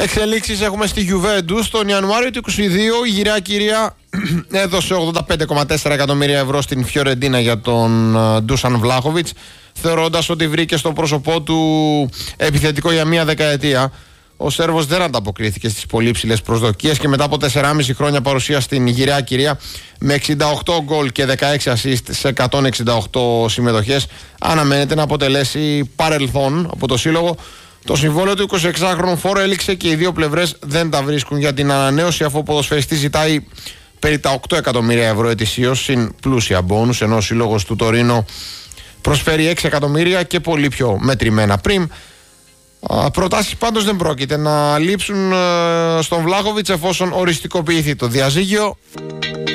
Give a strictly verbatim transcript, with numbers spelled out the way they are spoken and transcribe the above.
Εξελίξεις έχουμε στη Juventus. Τον Ιανουάριο του είκοσι δύο η γυραιά κυρία έδωσε ογδόντα πέντε κόμμα τέσσερα εκατομμύρια ευρώ στην Φιωρεντίνα για τον Ντούσαν Βλάχοβιτς, θεωρώντας ότι βρήκε στο πρόσωπό του επιθετικό για μία δεκαετία. Ο Σέρβος δεν ανταποκρίθηκε στις πολύ ψηλές προσδοκίες και μετά από τεσσεράμισι χρόνια παρουσία στην γυραιά κυρία με εξήντα οκτώ γκολ και δεκαέξι assist σε εκατόν εξήντα οκτώ συμμετοχές αναμένεται να αποτελέσει παρελθόν από το σύλλογο. Το συμβόλαιο του εικοσιεξάχρονου φόρο έληξε και οι δύο πλευρές δεν τα βρίσκουν για την ανανέωση, αφού ο ποδοσφαιριστής ζητάει περί τα οκτώ εκατομμύρια ευρώ ετησίως συν πλούσια μπόνους, ενώ ο σύλλογος του Τωρίνο προσφέρει έξι εκατομμύρια και πολύ πιο μετρημένα πριμ. Προτάσεις πάντως δεν πρόκειται να λείψουν στον Βλάχοβιτς εφόσον οριστικοποιηθεί το διαζύγιο.